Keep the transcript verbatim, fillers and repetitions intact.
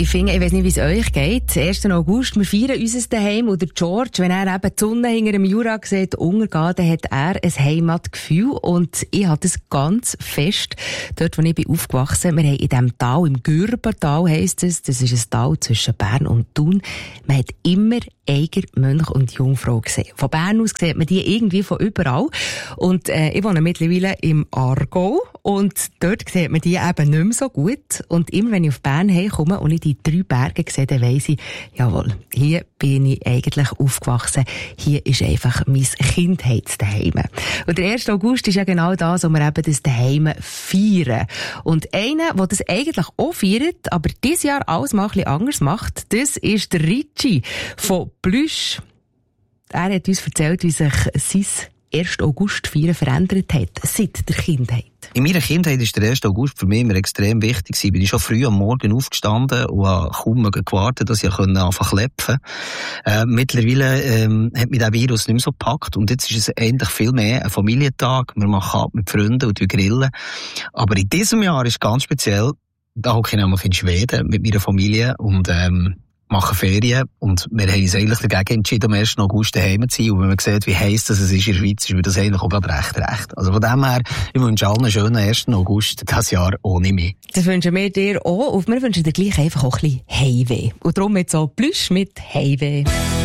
ich finde, ich weiss nicht, wie es euch geht. ersten August, wir feiern unser Daheim und der George, wenn er eben die Sonne hinter dem Jura sieht, untergehen, dann hat er ein Heimatgefühl und ich hatte das ganz fest. Dort, wo ich bin aufgewachsen, wir haben in diesem Tal, im Gürbental heisst es, das ist ein Tal zwischen Bern und Thun, man hat immer Eiger, Mönch und Jungfrau gesehen. Von Bern aus sieht man die irgendwie von überall. Und äh, ich wohne mittlerweile im Aargau und dort sieht man die eben nicht mehr so gut. Und immer wenn ich auf Bern herkomme und ich die drei Berge sehe, dann weiss ich, jawohl, hier bin ich eigentlich aufgewachsen. Hier ist einfach mein Kindheitsdaheim. Und der erste August ist ja genau das, wo wir eben das Daheim feiern. Und einer, der das eigentlich auch feiert, aber dieses Jahr alles mal ein bisschen anders macht, das ist der Ritchie von Plüsch. Er hat uns erzählt, wie sich sein ersten August feiern verändert hat, seit der Kindheit. In meiner Kindheit war der erste August für mich immer extrem wichtig. Ich bin schon früh am Morgen aufgestanden und habe kaum gewartet, dass ich anfangen konnte. Äh, mittlerweile ähm, hat mich der Virus nicht mehr so gepackt und jetzt ist es endlich viel mehr ein Familientag. Wir machen ab mit Freunden und wir grillen. Aber in diesem Jahr ist ganz speziell, da hocke ich nämlich in Schweden mit meiner Familie und ähm, machen Ferien und wir haben uns eigentlich dagegen entschieden, am ersten August daheim zu sein. Und wenn man sieht, wie heiß das ist in der Schweiz, ist mir das eigentlich auch gerade recht recht. Also von dem her, ich wünsche allen einen schönen ersten August, dieses Jahr ohne mich. Das wünschen wir dir auch und wir wünschen dir gleich einfach auch ein bisschen Heimweh. Und darum jetzt so Plüsch mit Heimweh.